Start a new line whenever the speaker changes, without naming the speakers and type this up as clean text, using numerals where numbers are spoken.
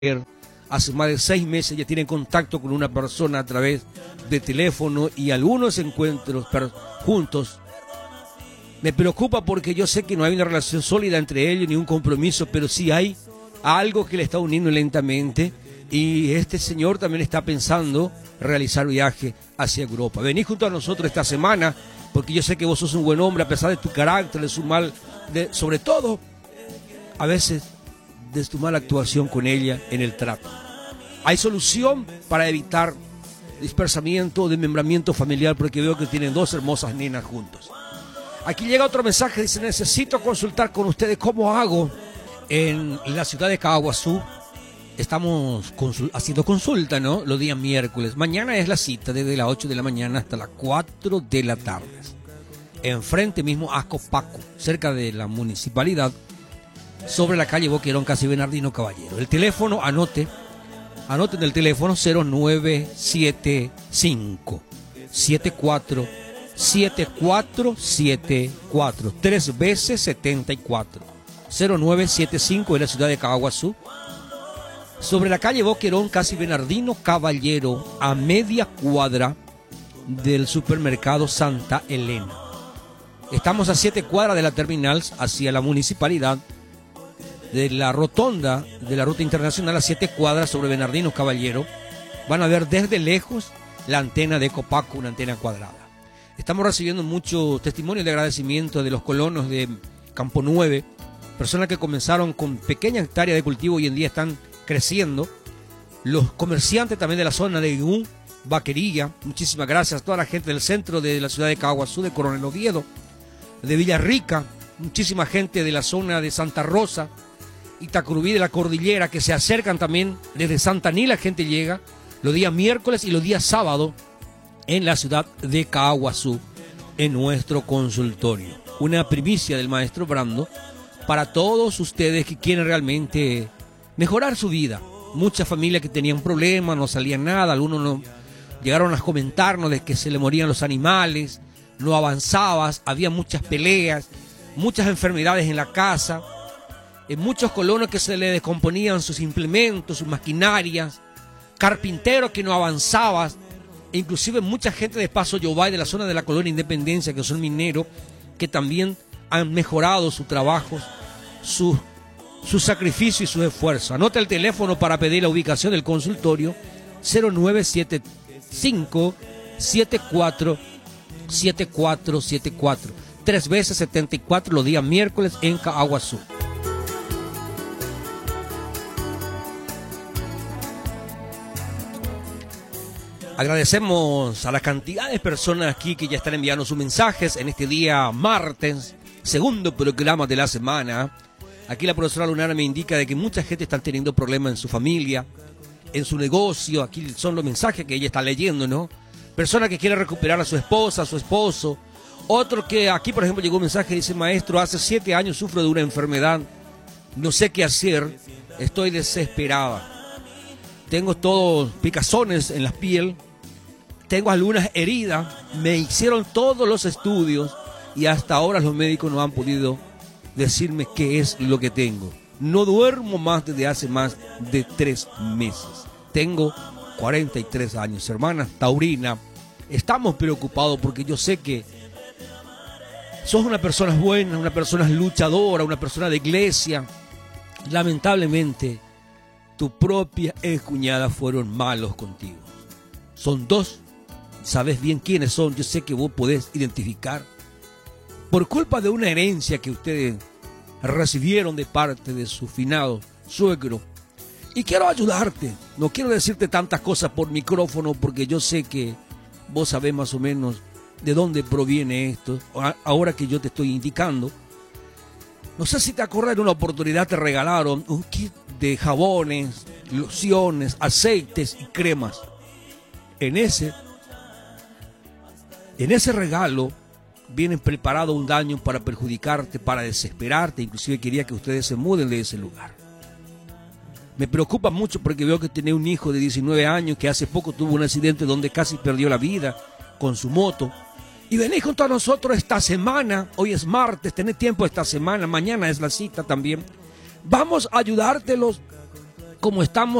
hace más de 6 meses ya tienen contacto con una persona a través de teléfono y algunos encuentros juntos. Me preocupa porque yo sé que no hay una relación sólida entre ellos ni un compromiso, pero sí hay algo que le está uniendo lentamente, y este señor también está pensando realizar viaje hacia Europa. Vení junto a nosotros esta semana porque yo sé que vos sos un buen hombre a pesar de tu carácter, de su mal, sobre todo a veces de tu mala actuación con ella en el trato. Hay solución para evitar dispersamiento, desmembramiento familiar, porque veo que tienen 2 hermosas nenas juntos. Aquí llega otro mensaje, dice: necesito consultar con ustedes cómo hago en la ciudad de Caguazú. Estamos haciendo consulta, ¿no? Los días miércoles. Mañana es la cita desde las 8 de la mañana hasta las 4 de la tarde. Enfrente mismo a Copaco, cerca de la municipalidad, sobre la calle Boquerón, casi Bernardino Caballero. El teléfono, anoten el teléfono 0975 7474, 3 veces 74. 0975 en la ciudad de Caguazú, sobre la calle Boquerón, casi Bernardino Caballero, a media cuadra del supermercado Santa Elena. Estamos a 7 cuadras de la terminal hacia la municipalidad, de la rotonda de la ruta internacional a 7 cuadras sobre Bernardino Caballero. Van a ver desde lejos la antena de Copaco, una antena cuadrada. Estamos recibiendo muchos testimonios de agradecimiento de los colonos de Campo 9, personas que comenzaron con pequeñas hectáreas de cultivo y hoy en día están creciendo. Los comerciantes también de la zona de Guigún, Vaquerilla, muchísimas gracias. Toda la gente del centro de la ciudad de Caguazú, de Coronel Oviedo, de Villarrica, muchísima gente de la zona de Santa Rosa, Itacurubí, de la Cordillera, que se acercan también desde Santa Aní. La gente llega los días miércoles y los días sábados en la ciudad de Caguazú, en nuestro consultorio. Una primicia del maestro Brando para todos ustedes que quieren realmente mejorar su vida. Muchas familias que tenían problemas, no salía nada, algunos no, llegaron a comentarnos de que se le morían los animales, no avanzabas, había muchas peleas, muchas enfermedades en la casa, muchos colonos que se le descomponían sus implementos, sus maquinarias, carpinteros que no avanzabas, e inclusive mucha gente de Paso Yobay, de la zona de la Colonia Independencia, que son mineros, que también han mejorado su trabajo, su sacrificio y su esfuerzo. Anota el teléfono para pedir la ubicación del consultorio: 0975 7474, 3 veces 74 los días miércoles en Caguazú. Agradecemos a la cantidad de personas aquí que ya están enviando sus mensajes en este día martes, segundo programa de la semana. Aquí la profesora Lunara me indica de que mucha gente está teniendo problemas en su familia, en su negocio. Aquí son los mensajes que ella está leyendo, ¿no? Personas que quieren recuperar a su esposa, a su esposo. Otro que aquí, por ejemplo, llegó un mensaje que dice: maestro, hace 7 años sufro de una enfermedad, no sé qué hacer, estoy desesperada. Tengo todos picazones en la piel, tengo algunas heridas, me hicieron todos los estudios y hasta ahora los médicos no han podido decirme qué es lo que tengo. No duermo más desde hace más de 3 meses. Tengo 43 años. Hermana Taurina, estamos preocupados porque yo sé que sos una persona buena, una persona luchadora, una persona de iglesia. Lamentablemente, tu propia excuñada fueron malos contigo. Son 2. Sabes bien quiénes son. Yo sé que vos podés identificar. Por culpa de una herencia que ustedes recibieron de parte de su finado suegro. Y quiero ayudarte. No quiero decirte tantas cosas por micrófono porque yo sé que vos sabés más o menos de dónde proviene esto. Ahora que yo te estoy indicando. No sé si te acordás, de una oportunidad te regalaron un kit de jabones, lociones, aceites y cremas. En ese regalo vienen preparado un daño para perjudicarte, para desesperarte. Inclusive quería que ustedes se muden de ese lugar. Me preocupa mucho porque veo que tenés un hijo de 19 años que hace poco tuvo un accidente donde casi perdió la vida con su moto. Y venís junto a nosotros esta semana. Hoy es martes, tenés tiempo esta semana, mañana es la cita también. Vamos a ayudártelos como estamos